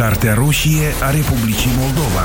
Cartea roșie a Republicii Moldova.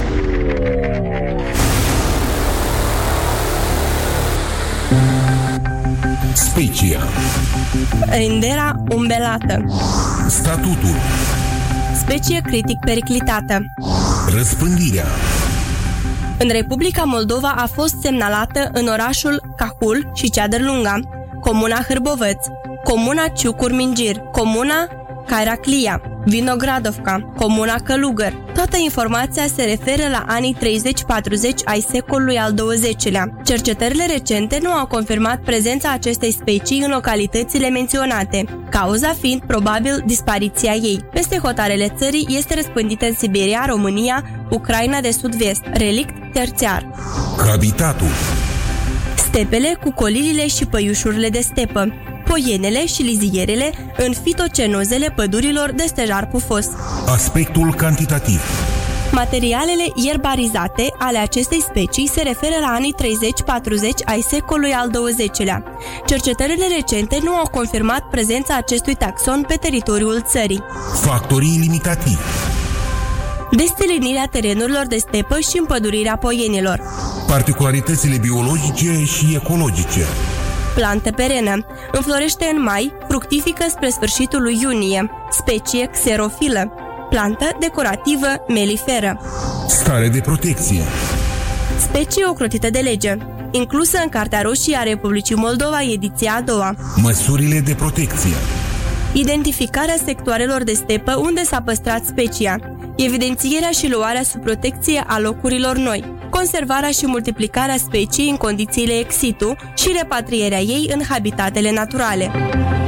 Specia. Rindera umbelată. Statutul. Specie critic periclitată. Răspândirea. În Republica Moldova a fost semnalată în orașul Cahul și Ceadărlunga, comuna Hârbovăț, comuna Ciucur-Mingir, comuna Cairaclia, Vinogradovca, comuna Călugăr. Toată informația se referă la anii 30-40 ai secolului al XX-lea. Cercetările recente nu au confirmat prezența acestei specii în localitățile menționate, cauza fiind probabil dispariția ei. Peste hotarele țării este răspândită în Siberia, România, Ucraina de sud-vest, relict terțiar. Habitatul. Stepele cu colilile și păiușurile de stepă, poienele și lizierele în fitocenozele pădurilor de stejar pufos. Aspectul cantitativ. Materialele ierbarizate ale acestei specii se referă la anii 30-40 ai secolului al XX-lea. Cercetările recente nu au confirmat prezența acestui taxon pe teritoriul țării. Factorii limitativi. Destelinirea terenurilor de stepă și împădurirea poienilor. Particularitățile biologice și ecologice. Plantă perenă. Înflorește în mai, fructifică spre sfârșitul lui iunie. Specie xerofilă. Plantă decorativă meliferă. Stare de protecție. Specie ocrotită de lege. Inclusă în Cartea roșie a Republicii Moldova, ediția a doua. Măsurile de protecție. Identificarea sectoarelor de stepă unde s-a păstrat specia. Evidențierea și luarea sub protecție a locurilor noi. Conservarea și multiplicarea speciei în condițiile ex situ și repatrierea ei în habitatele naturale.